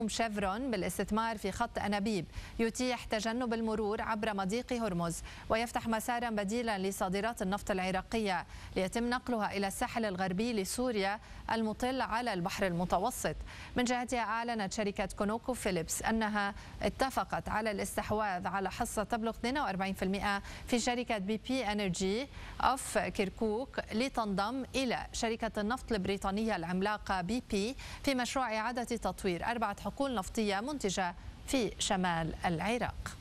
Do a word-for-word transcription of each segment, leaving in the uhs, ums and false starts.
شيفرون بالاستثمار في خط أنابيب يتيح تجنب المرور عبر مضيق هرمز ويفتح مسارا بديلا لصادرات النفط العراقية ليتم نقلها إلى الساحل الغربي لسوريا المطل على البحر المتوسط. من جهتها أعلنت شركة كونوكو فيليبس أنها اتفقت على الاستحواذ على حصة تبلغ اثنين وأربعين بالمئة في شركة بي بي انرجي اوف كيركوك لتنضم إلى شركة النفط البريطانية العملاقة بي بي في مشروع إعادة تطوير أربعة حقول نفطية منتجة في شمال العراق.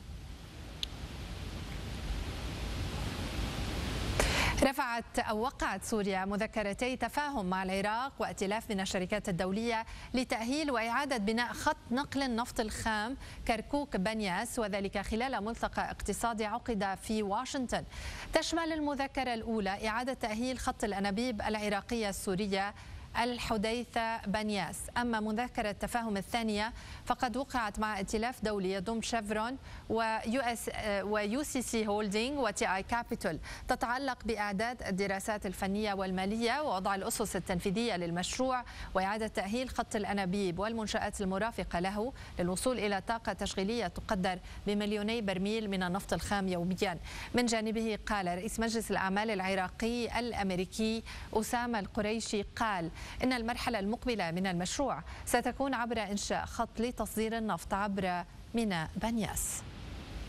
رفعت أو وقعت سوريا مذكرتي تفاهم مع العراق وائتلاف من الشركات الدولية لتأهيل وإعادة بناء خط نقل النفط الخام كركوك بنياس، وذلك خلال ملتقى اقتصادي عقد في واشنطن. تشمل المذكرة الأولى إعادة تأهيل خط الأنابيب العراقية السورية الحديثة بنياس. أما مذكرة التفاهم الثانية فقد وقعت مع ائتلاف دولي يضم شيفرون ويو اس ويو سي سي هولدينج وتي اي كابيتال، تتعلق بإعداد الدراسات الفنية والمالية ووضع الأسس التنفيذية للمشروع وإعادة تأهيل خط الأنابيب والمنشآت المرافقة له للوصول إلى طاقة تشغيلية تقدر بمليوني برميل من النفط الخام يوميا. من جانبه قال رئيس مجلس الأعمال العراقي الأمريكي أسامة القريشي قال إن المرحلة المقبلة من المشروع ستكون عبر إنشاء خط لتصدير النفط عبر ميناء بنياس.